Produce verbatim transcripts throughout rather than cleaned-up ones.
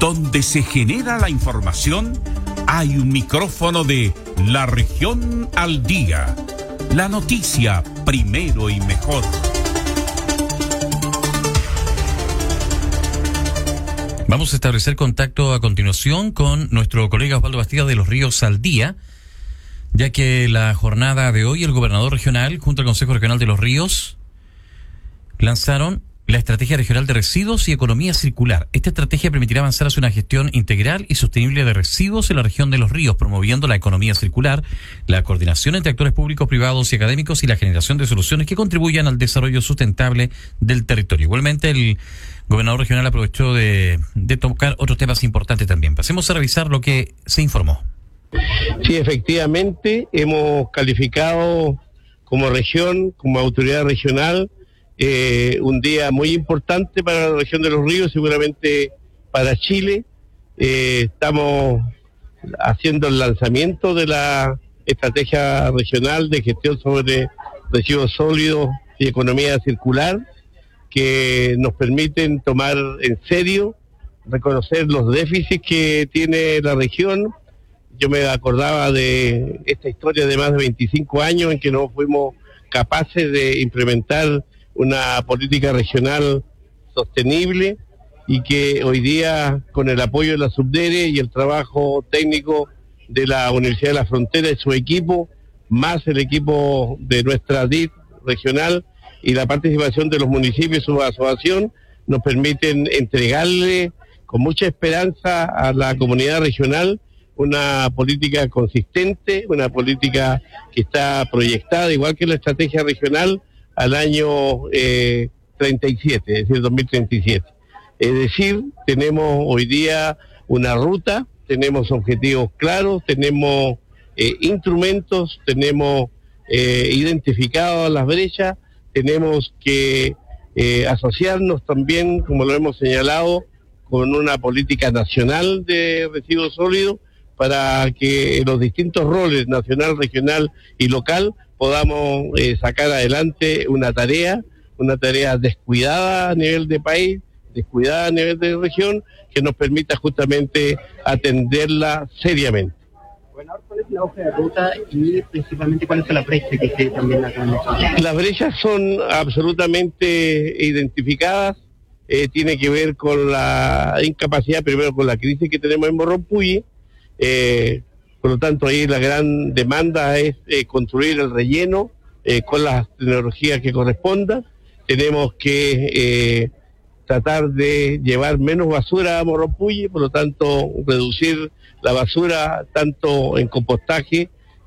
Donde se genera la información, hay un micrófono de La Región al Día. La noticia primero y mejor. Vamos a establecer contacto a continuación con nuestro colega Osvaldo Bastida de Los Ríos al Día, ya que la jornada de hoy el gobernador regional junto al Consejo Regional de Los Ríos lanzaron la Estrategia Regional de Residuos y Economía Circular. Esta estrategia permitirá avanzar hacia una gestión integral y sostenible de residuos en la región de Los Ríos, promoviendo la economía circular, la coordinación entre actores públicos, privados y académicos y la generación de soluciones que contribuyan al desarrollo sustentable del territorio. Igualmente, el gobernador regional aprovechó de, de tocar otros temas importantes también. Pasemos a revisar lo que se informó. Sí, efectivamente, hemos calificado como región, como autoridad regional, Eh, un día muy importante para la región de Los Ríos, seguramente para Chile. Eh, estamos haciendo el lanzamiento de la estrategia regional de gestión sobre residuos sólidos y economía circular, que nos permiten tomar en serio, reconocer los déficits que tiene la región. Yo me acordaba de esta historia de más de veinticinco años en que no fuimos capaces de implementar una política regional sostenible y que hoy día, con el apoyo de la Subdere y el trabajo técnico de la Universidad de la Frontera y su equipo, más el equipo de nuestra D I T regional y la participación de los municipios y su asociación, nos permiten entregarle con mucha esperanza a la comunidad regional una política consistente, una política que está proyectada, igual que la estrategia regional, al año eh, treinta y siete, es decir, dos mil treinta y siete. Es decir, tenemos hoy día una ruta, tenemos objetivos claros, tenemos eh, instrumentos, tenemos eh, identificadas las brechas, tenemos que eh, asociarnos también, como lo hemos señalado, con una política nacional de residuos sólidos para que los distintos roles, nacional, regional y local, podamos eh, sacar adelante una tarea, una tarea descuidada a nivel de país, descuidada a nivel de región, que nos permita justamente atenderla seriamente. Bueno, ¿cuál es la hoja de ruta y principalmente cuál es la brecha que se también acá en el... Las brechas son absolutamente identificadas, eh, tiene que ver con la incapacidad, primero con la crisis que tenemos en Morro Puyí, eh, por lo tanto, ahí la gran demanda es eh, construir el relleno eh, con las tecnologías que correspondan. Tenemos que eh, tratar de llevar menos basura a Morro Puyí, por lo tanto, reducir la basura tanto en compostaje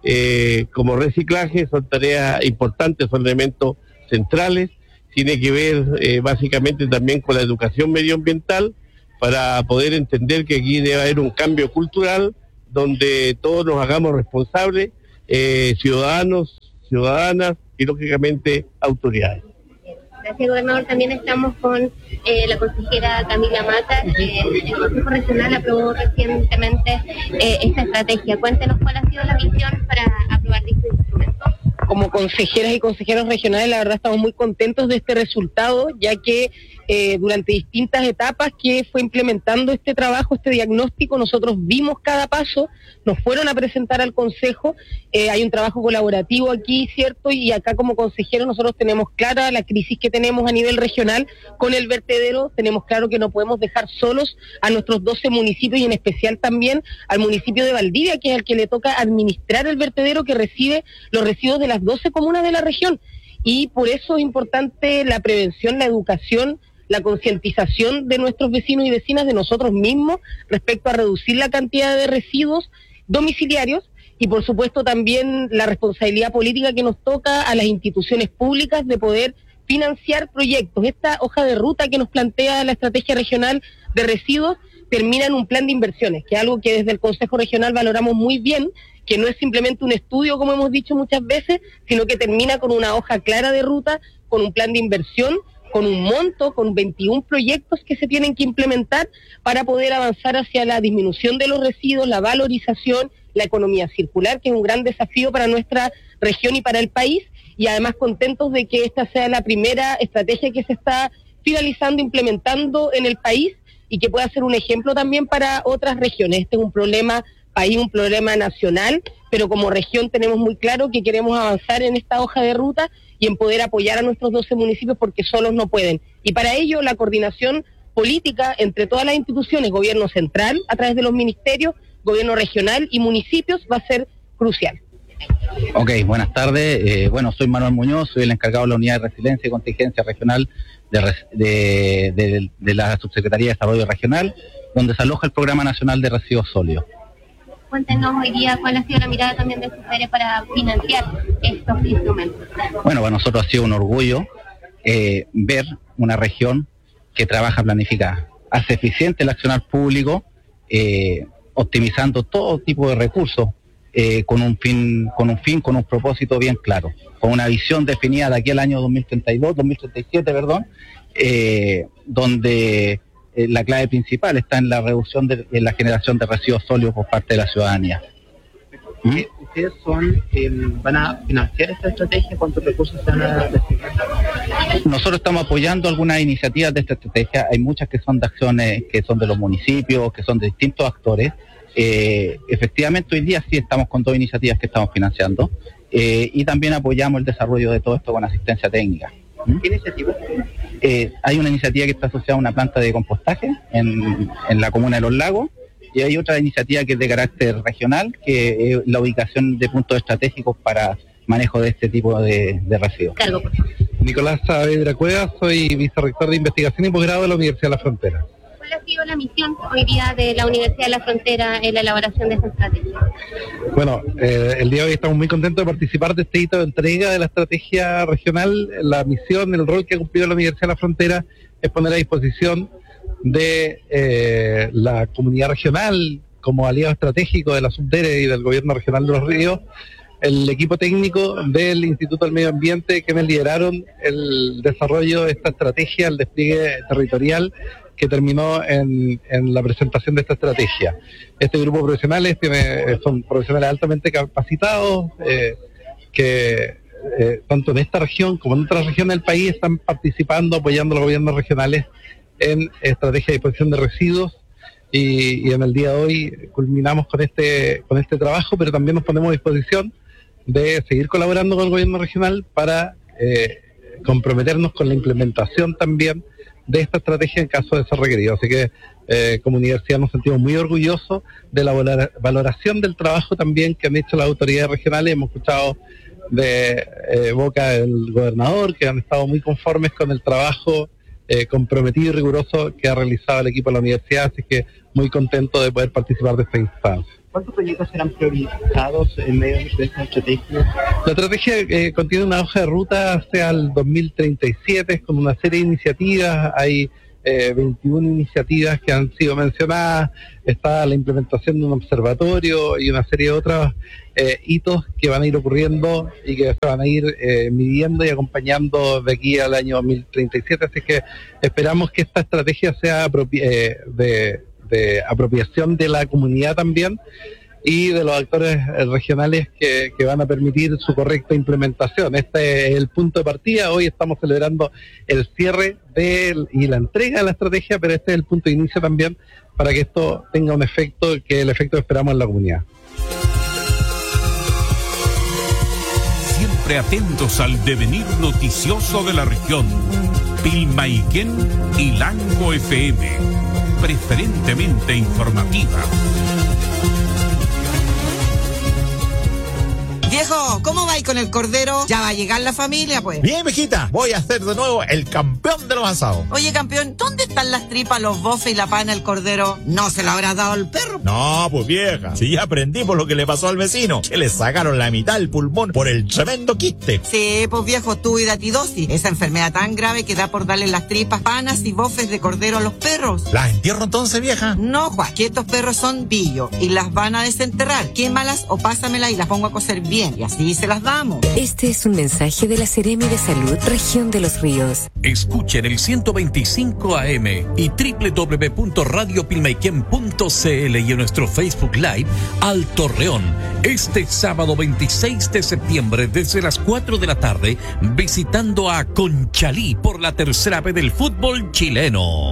eh, como reciclaje. Son tareas importantes, son elementos centrales. Tiene que ver eh, básicamente también con la educación medioambiental para poder entender que aquí debe haber un cambio cultural donde todos nos hagamos responsables, eh, ciudadanos, ciudadanas y lógicamente autoridades. Gracias, gobernador. También estamos con eh, la consejera Camila Mata. Eh, el Consejo Regional aprobó recientemente eh, esta estrategia. Cuéntenos cuál ha sido la visión para aprobar dicho instrumento. Como consejeras y consejeros regionales, la verdad estamos muy contentos de este resultado, ya que eh, durante distintas etapas que fue implementando este trabajo, este diagnóstico, nosotros vimos cada paso, nos fueron a presentar al Consejo, eh, hay un trabajo colaborativo aquí, ¿cierto? Y acá como consejeros nosotros tenemos clara la crisis que tenemos a nivel regional con el vertedero, tenemos claro que no podemos dejar solos a nuestros doce municipios y en especial también al municipio de Valdivia, que es el que le toca administrar el vertedero que recibe los residuos de las doce comunas de la región. Y por eso es importante la prevención, la educación, la concientización de nuestros vecinos y vecinas, de nosotros mismos, respecto a reducir la cantidad de residuos domiciliarios y por supuesto también la responsabilidad política que nos toca a las instituciones públicas de poder financiar proyectos. Esta hoja de ruta que nos plantea la estrategia regional de residuos termina en un plan de inversiones, que es algo que desde el Consejo Regional valoramos muy bien, que no es simplemente un estudio, como hemos dicho muchas veces, sino que termina con una hoja clara de ruta, con un plan de inversión, con un monto, con veintiún proyectos que se tienen que implementar para poder avanzar hacia la disminución de los residuos, la valorización, la economía circular, que es un gran desafío para nuestra región y para el país, y además contentos de que esta sea la primera estrategia que se está finalizando, implementando en el país, y que pueda ser un ejemplo también para otras regiones. Este es un problema país, un problema nacional, pero como región tenemos muy claro que queremos avanzar en esta hoja de ruta y en poder apoyar a nuestros doce municipios porque solos no pueden. Y para ello la coordinación política entre todas las instituciones, gobierno central a través de los ministerios, gobierno regional y municipios va a ser crucial. Ok, buenas tardes. Eh, bueno, soy Manuel Muñoz, soy el encargado de la Unidad de Resiliencia y Contingencia Regional de, de, de, de la Subsecretaría de Desarrollo Regional, donde se aloja el Programa Nacional de Residuos Sólidos. Cuéntenos hoy día cuál ha sido la mirada también de ustedes para financiar estos instrumentos. Bueno, para nosotros ha sido un orgullo eh, ver una región que trabaja planificada, hace eficiente el accionar público, eh, optimizando todo tipo de recursos, eh, con un fin, con un fin, con un propósito bien claro, con una visión definida de aquí al año dos mil treinta y dos, dos mil treinta y siete, perdón, eh, donde eh, la clave principal está en la reducción de, en la generación de residuos sólidos por parte de la ciudadanía. ¿Mm? ¿Ustedes son, eh, van a financiar esta estrategia? ¿Cuántos recursos se van a destinar? Nosotros estamos apoyando algunas iniciativas de esta estrategia. Hay muchas que son de acciones que son de los municipios, que son de distintos actores. Eh, efectivamente hoy día sí estamos con dos iniciativas que estamos financiando, eh, y también apoyamos el desarrollo de todo esto con asistencia técnica. ¿Mm? ¿Qué iniciativas? Eh, hay una iniciativa que está asociada a una planta de compostaje en, en la comuna de Los Lagos, y hay otra iniciativa que es de carácter regional, que es la ubicación de puntos estratégicos para manejo de este tipo de, de residuos. Cargo, por favor. Nicolás Saavedra Cuevas, soy vicerrector de investigación y posgrado de la Universidad de la Frontera. ¿Cuál ha sido la misión hoy día de la Universidad de la Frontera en la elaboración de esta estrategia? Bueno, eh, el día de hoy estamos muy contentos de participar de este hito de entrega de la estrategia regional. La misión, el rol que ha cumplido la Universidad de la Frontera es poner a disposición de eh, la comunidad regional como aliado estratégico de la Subdere y del Gobierno Regional de Los Ríos, el equipo técnico del Instituto del Medio Ambiente, que me lideraron el desarrollo de esta estrategia, el despliegue territorial que terminó en, en la presentación de esta estrategia. Este grupo de profesionales tiene, son profesionales altamente capacitados, eh, que eh, tanto en esta región como en otras regiones del país están participando, apoyando a los gobiernos regionales en estrategia de disposición de residuos, y, y en el día de hoy culminamos con este con este trabajo, pero también nos ponemos a disposición de seguir colaborando con el gobierno regional para eh, comprometernos con la implementación también de esta estrategia en caso de ser requerido. Así que eh, como universidad nos sentimos muy orgullosos de la valora, valoración del trabajo también que han hecho las autoridades regionales. Hemos escuchado de eh, boca del gobernador que han estado muy conformes con el trabajo eh, comprometido y riguroso que ha realizado el equipo de la universidad, así que muy contento de poder participar de esta instancia. ¿Cuántos proyectos serán priorizados en medio de esta estrategia? La estrategia eh, contiene una hoja de ruta hacia el dos mil treinta y siete con una serie de iniciativas. Hay eh, veintiuna iniciativas que han sido mencionadas. Está la implementación de un observatorio y una serie de otros eh, hitos que van a ir ocurriendo y que se van a ir eh, midiendo y acompañando de aquí al año dos mil treinta y siete. Así que esperamos que esta estrategia sea apropi- eh, de... de apropiación de la comunidad también y de los actores regionales que, que van a permitir su correcta implementación. Este es el punto de partida. Hoy estamos celebrando el cierre de, y la entrega de la estrategia, pero este es el punto de inicio también para que esto tenga un efecto, que el efecto que esperamos en la comunidad. Siempre atentos al devenir noticioso de la región. Pilmaiquén y Lanco F M, preferentemente informativa. Viejo, ¿cómo va ahí con el cordero? Ya va a llegar la familia, pues. Bien, mijita, voy a ser de nuevo el campeón de los asados. Oye, campeón, ¿dónde están las tripas, los bofes y la pana del cordero? ¿No se lo habrás dado al perro? No, pues vieja, si ya aprendí por lo que le pasó al vecino, que le sacaron la mitad del pulmón por el tremendo quiste. Sí, pues viejo, tuvo hidatidosis, esa enfermedad tan grave que da por darle las tripas, panas y bofes de cordero a los perros. ¿Las entierro entonces, vieja? No, Juan, que estos perros son billos y las van a desenterrar. Quémalas o pásamelas y las pongo a cocer bien. Y así se las damos. Este es un mensaje de la Seremi de Salud, Región de los Ríos. Escuchen el ciento veinticinco A M y doble u doble u doble u punto radio pilmaiquén punto c l y en nuestro Facebook Live al Torreón. Este sábado veintiséis de septiembre desde las cuatro de la tarde, visitando a Conchalí por la tercera vez del fútbol chileno.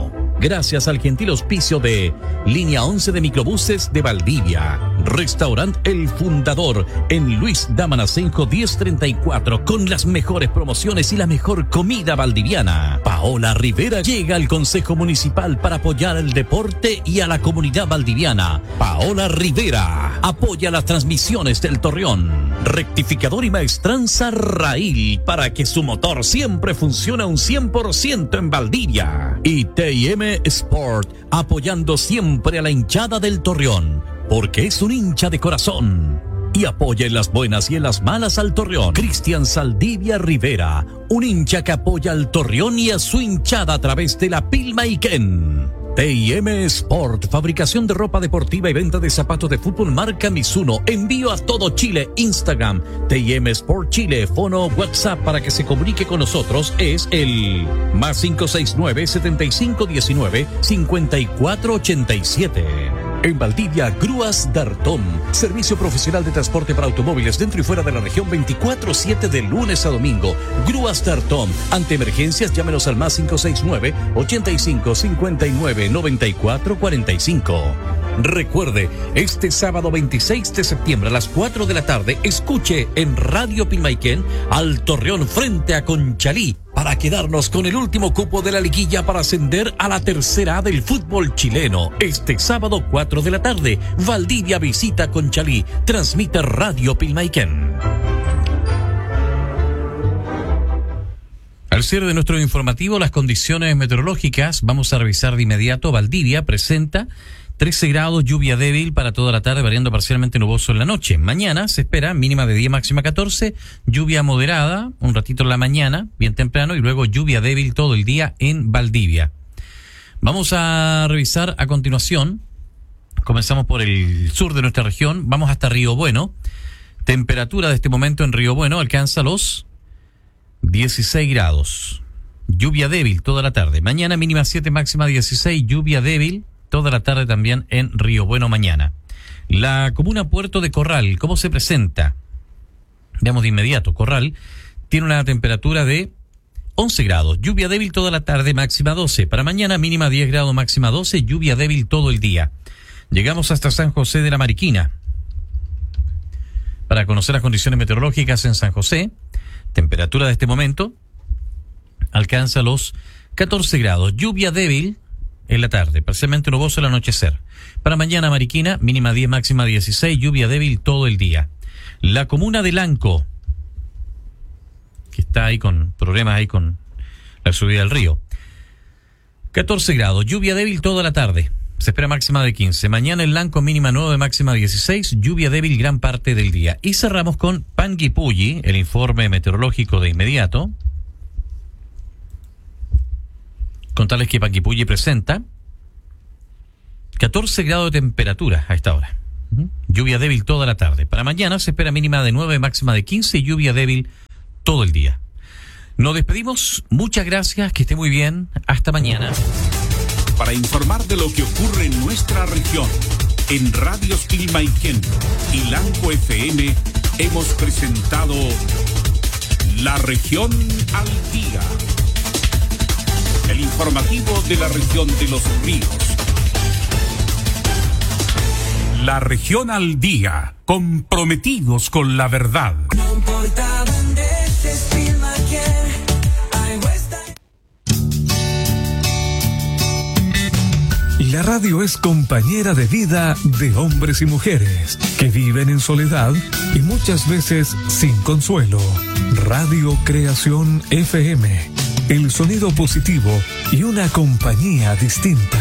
gracias al gentil auspicio de Línea once de Microbuses de Valdivia, Restaurant El Fundador en Luis Damanacenjo diez treinta y cuatro, con las mejores promociones y la mejor comida valdiviana. Paola Rivera llega al Consejo Municipal para apoyar el deporte y a la comunidad valdiviana. Paola Rivera apoya las transmisiones del Torreón. Rectificador y maestranza Rail para que su motor siempre funcione un cien por ciento en Valdivia. Y T I M Sport apoyando siempre a la hinchada del Torreón, porque es un hincha de corazón y apoya en las buenas y en las malas al Torreón. Cristian Saldivia Rivera, un hincha que apoya al Torreón y a su hinchada a través de la Pilmaiquén. T I M Sport, fabricación de ropa deportiva y venta de zapatos de fútbol marca Mizuno. Envío a todo Chile. Instagram, T I M Sport Chile. Fono WhatsApp para que se comunique con nosotros es el más cinco seis nueve, setenta y cinco diecinueve, cincuenta y cuatro ochenta y siete. En Valdivia, Grúas Dartón, servicio profesional de transporte para automóviles dentro y fuera de la región veinticuatro siete de lunes a domingo. Grúas Dartón, ante emergencias llámenos al más cinco seis nueve, ochenta y cinco, cincuenta y nueve, noventa y cuatro cuarenta y cinco. Recuerde, este sábado veintiséis de septiembre a las cuatro de la tarde, escuche en Radio Pilmaiquén al Torreón frente a Conchalí para quedarnos con el último cupo de la liguilla para ascender a la tercera A del fútbol chileno. Este sábado cuatro de la tarde, Valdivia visita Conchalí, transmite Radio Pilmaiquén. Al cierre de nuestro informativo, las condiciones meteorológicas, vamos a revisar de inmediato. Valdivia presenta trece grados, lluvia débil para toda la tarde, variando parcialmente nuboso en la noche. Mañana se espera mínima de diez, máxima catorce, lluvia moderada, un ratito en la mañana, bien temprano, y luego lluvia débil todo el día en Valdivia. Vamos a revisar a continuación, comenzamos por el sur de nuestra región, vamos hasta Río Bueno. Temperatura de este momento en Río Bueno alcanza los dieciséis grados. Lluvia débil toda la tarde. Mañana mínima siete, máxima dieciséis, lluvia débil toda la tarde también en Río Bueno mañana. La comuna Puerto de Corral, ¿cómo se presenta? Veamos de inmediato. Corral tiene una temperatura de once grados, lluvia débil toda la tarde, máxima doce. Para mañana mínima diez grados, máxima doce, lluvia débil todo el día. Llegamos hasta San José de la Mariquina para conocer las condiciones meteorológicas en San José. Temperatura de este momento alcanza los catorce grados, lluvia débil en la tarde, parcialmente nuboso al anochecer. Para mañana Mariquina, mínima diez, máxima dieciséis, lluvia débil todo el día. La comuna de Lanco, que está ahí con problemas ahí con la subida del río. catorce grados, lluvia débil toda la tarde. Se espera máxima de quince. Mañana en Lanco, mínima nueve, máxima dieciséis, lluvia débil gran parte del día. Y cerramos con Panguipulli, el informe meteorológico de inmediato. Contarles que Panguipulli presenta catorce grados de temperatura a esta hora. Uh-huh. Lluvia débil toda la tarde. Para mañana se espera mínima de nueve, máxima de quince y lluvia débil todo el día. Nos despedimos. Muchas gracias. Que esté muy bien. Hasta mañana. Para informar de lo que ocurre en nuestra región, en Radios Pilmaiquén y Lanco F M hemos presentado La Región al Día. El informativo de la región de Los Ríos. La Región al Día, comprometidos con la verdad. No importa dónde estés, Pilmaiquén, algo está. La radio es compañera de vida de hombres y mujeres que viven en soledad y muchas veces sin consuelo. Radio Creación F M, el sonido positivo y una compañía distinta.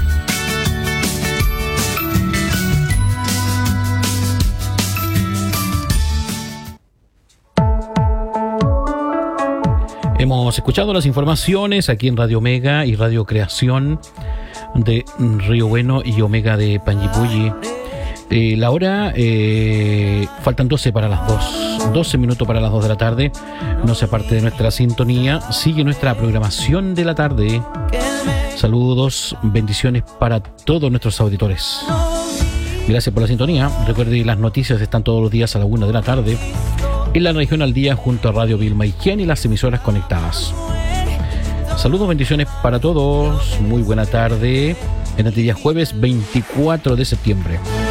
Hemos escuchado las informaciones aquí en Radio Omega y Radio Creación de Río Bueno y Omega de Panguipulli. Eh, la hora, eh, faltan doce para las dos, doce minutos para las dos de la tarde. No se aparte de nuestra sintonía, sigue nuestra programación de la tarde. Saludos, bendiciones para todos nuestros auditores. Gracias por la sintonía. Recuerde, las noticias están todos los días a la una de la tarde en la región al día junto a Radio Pilmaiquén y las emisoras conectadas. Saludos, bendiciones para todos. Muy buena tarde. En este día jueves veinticuatro de septiembre.